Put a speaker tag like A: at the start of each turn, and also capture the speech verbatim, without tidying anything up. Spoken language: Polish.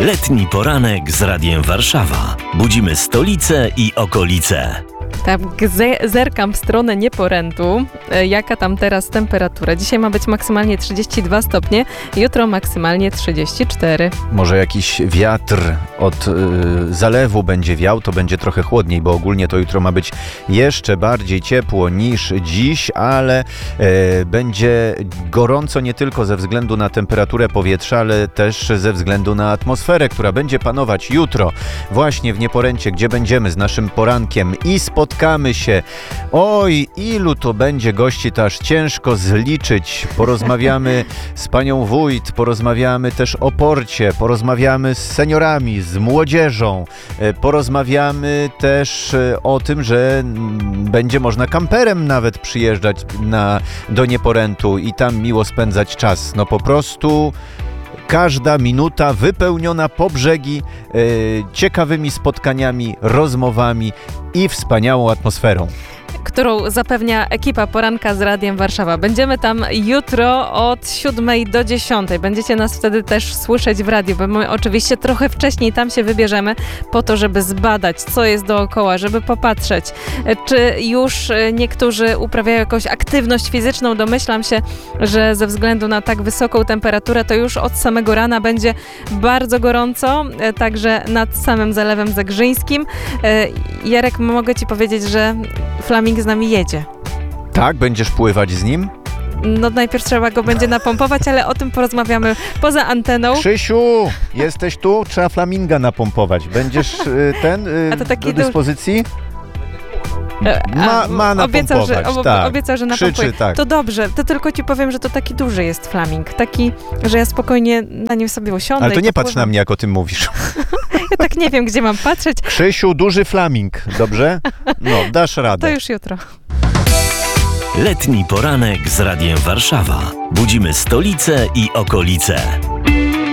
A: Letni poranek z Radiem Warszawa. Budzimy stolicę i okolice.
B: Tak, ze- zerkam w stronę Nieporętu, e, jaka tam teraz temperatura. Dzisiaj ma być maksymalnie trzydzieści dwa stopnie, jutro maksymalnie trzydzieści cztery.
C: Może jakiś wiatr od y, zalewu będzie wiał, to będzie trochę chłodniej, bo ogólnie to jutro ma być jeszcze bardziej ciepło niż dziś, ale y, będzie gorąco nie tylko ze względu na temperaturę powietrza, ale też ze względu na atmosferę, która będzie panować jutro właśnie w Nieporęcie, gdzie będziemy z naszym porankiem i spotkamy się. Oj, ilu to będzie gości, to aż ciężko zliczyć. Porozmawiamy z panią wójt, porozmawiamy też o porcie, porozmawiamy z seniorami, z młodzieżą, e, porozmawiamy też e, o tym, że mm, będzie można kamperem nawet przyjeżdżać na, do Nieporętu i tam miło spędzać czas. No po prostu każda minuta wypełniona po brzegi e, ciekawymi spotkaniami, rozmowami i wspaniałą atmosferą,
B: Którą zapewnia ekipa Poranka z Radiem Warszawa. Będziemy tam jutro od siódmej do dziesiątej. Będziecie nas wtedy też słyszeć w radiu, bo my oczywiście trochę wcześniej tam się wybierzemy po to, żeby zbadać, co jest dookoła, żeby popatrzeć, czy już niektórzy uprawiają jakąś aktywność fizyczną. Domyślam się, że ze względu na tak wysoką temperaturę to już od samego rana będzie bardzo gorąco, także nad samym Zalewem Zegrzyńskim. Jarek, mogę Ci powiedzieć, że Flaming z nami jedzie.
C: Tak? Będziesz pływać z nim?
B: No najpierw trzeba go będzie napompować, ale o tym porozmawiamy poza anteną.
C: Krzysiu, jesteś tu? Trzeba flaminga napompować. Będziesz y, ten y,
B: A to taki
C: do
B: duży-
C: dyspozycji?
B: A,
C: Ma, ma
B: obiecał, że,
C: napompować,
B: ob,
C: tak.
B: obiecał, że napompuje.
C: Krzyczy, tak.
B: To dobrze, to tylko Ci powiem, że to taki duży jest Flaming. Taki, że ja spokojnie na nim sobie usiądę.
C: Ale to
B: i
C: nie patrz
B: popływam.
C: na mnie, jak o tym mówisz.
B: Ja tak nie wiem, gdzie mam patrzeć.
C: Krzysiu, duży flaming, dobrze? No, dasz
B: To
C: radę.
B: już jutro.
A: Letni poranek z Radiem Warszawa. Budzimy stolicę i okolice.